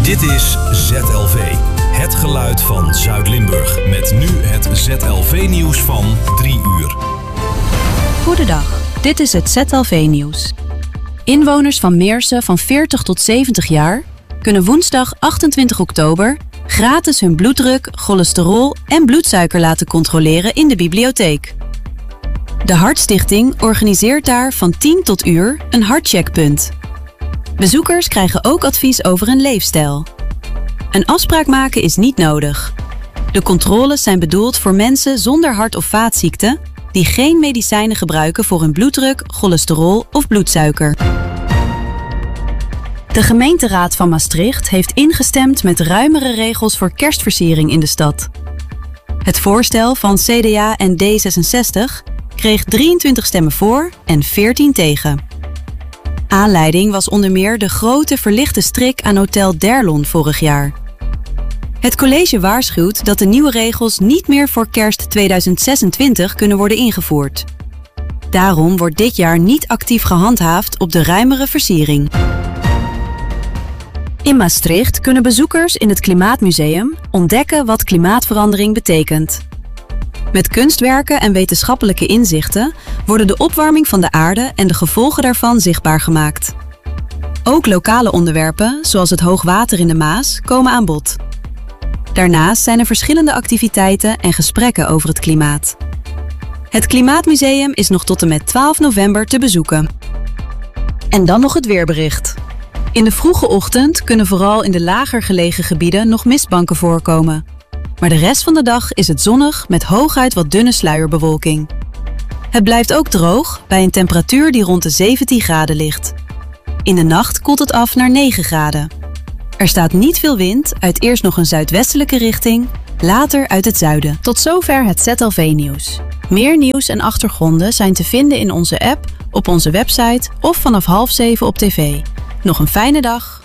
Dit is ZLV, het geluid van Zuid-Limburg. Met nu het ZLV-nieuws van 3 uur. Goedendag, dit is het ZLV-nieuws. Inwoners van Meersen van 40 tot 70 jaar kunnen woensdag 28 oktober gratis hun bloeddruk, cholesterol en bloedsuiker laten controleren in de bibliotheek. De Hartstichting organiseert daar van 10 tot uur een hartcheckpunt. Bezoekers krijgen ook advies over een leefstijl. Een afspraak maken is niet nodig. De controles zijn bedoeld voor mensen zonder hart- of vaatziekten die geen medicijnen gebruiken voor hun bloeddruk, cholesterol of bloedsuiker. De gemeenteraad van Maastricht heeft ingestemd met ruimere regels voor kerstversiering in de stad. Het voorstel van CDA en D66 kreeg 23 stemmen voor en 14 tegen. Aanleiding was onder meer de grote verlichte strik aan Hotel Derlon vorig jaar. Het college waarschuwt dat de nieuwe regels niet meer voor kerst 2026 kunnen worden ingevoerd. Daarom wordt dit jaar niet actief gehandhaafd op de ruimere versiering. In Maastricht kunnen bezoekers in het Klimaatmuseum ontdekken wat klimaatverandering betekent. Met kunstwerken en wetenschappelijke inzichten worden de opwarming van de aarde en de gevolgen daarvan zichtbaar gemaakt. Ook lokale onderwerpen, zoals het hoogwater in de Maas, komen aan bod. Daarnaast zijn er verschillende activiteiten en gesprekken over het klimaat. Het Klimaatmuseum is nog tot en met 12 november te bezoeken. En dan nog het weerbericht. In de vroege ochtend kunnen vooral in de lager gelegen gebieden nog mistbanken voorkomen. Maar de rest van de dag is het zonnig met hooguit wat dunne sluierbewolking. Het blijft ook droog bij een temperatuur die rond de 17 graden ligt. In de nacht koelt het af naar 9 graden. Er staat niet veel wind uit eerst nog een zuidwestelijke richting, later uit het zuiden. Tot zover het ZLV-nieuws. Meer nieuws en achtergronden zijn te vinden in onze app, op onze website of vanaf 6:30 op tv. Nog een fijne dag.